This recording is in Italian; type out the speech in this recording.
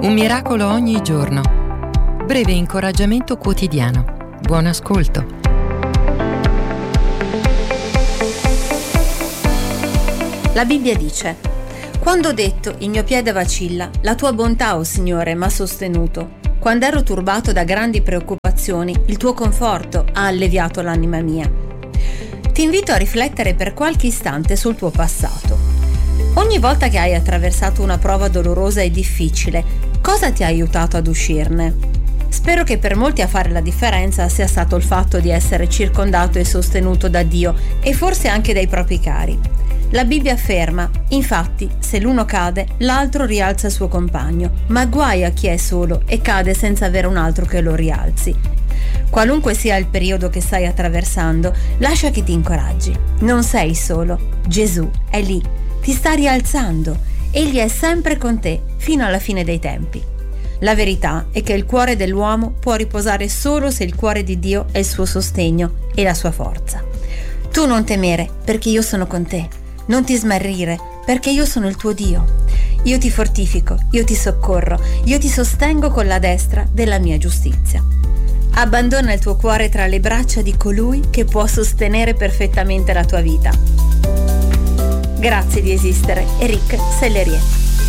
Un miracolo ogni giorno. Breve incoraggiamento quotidiano. Buon ascolto. La Bibbia dice: quando ho detto il mio piede vacilla, la tua bontà, o Signore, m'ha sostenuto. Quando ero turbato da grandi preoccupazioni, il tuo conforto ha alleviato l'anima mia. Ti invito a riflettere per qualche istante sul tuo passato. Ogni volta che hai attraversato una prova dolorosa e difficile, cosa ti ha aiutato ad uscirne? Spero che per molti a fare la differenza sia stato il fatto di essere circondato e sostenuto da Dio e forse anche dai propri cari. La Bibbia afferma, infatti, se l'uno cade, l'altro rialza il suo compagno, ma guai a chi è solo e cade senza avere un altro che lo rialzi. Qualunque sia il periodo che stai attraversando, lascia che ti incoraggi. Non sei solo. Gesù è lì, ti sta rialzando. Egli è sempre con te, fino alla fine dei tempi. La verità è che il cuore dell'uomo può riposare solo se il cuore di Dio è il suo sostegno e la sua forza. Tu non temere, perché io sono con te. Non ti smarrire, perché io sono il tuo Dio. Io ti fortifico, io ti soccorro, io ti sostengo con la destra della mia giustizia. Abbandona il tuo cuore tra le braccia di colui che può sostenere perfettamente la tua vita. Grazie di esistere, Eric Sellerier.